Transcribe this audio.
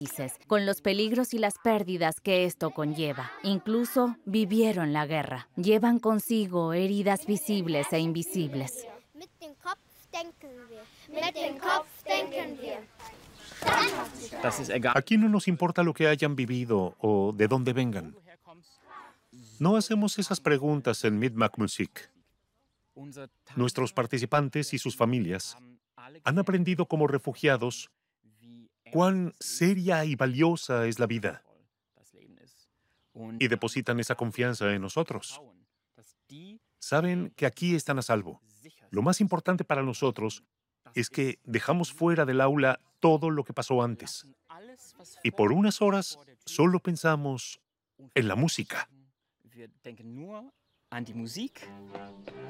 países, con los peligros y las pérdidas que esto conlleva. Incluso vivieron la guerra. Llevan consigo heridas visibles e invisibles. Mit dem Kopf denken wir. Mit dem Kopf denken wir. Aquí no nos importa lo que hayan vivido o de dónde vengan. No hacemos esas preguntas en Mi'kmaq Music. Nuestros participantes y sus familias han aprendido como refugiados cuán seria y valiosa es la vida y depositan esa confianza en nosotros. Saben que aquí están a salvo. Lo más importante para nosotros es que dejamos fuera del aula todo lo que pasó antes. Y por unas horas solo pensamos en la música.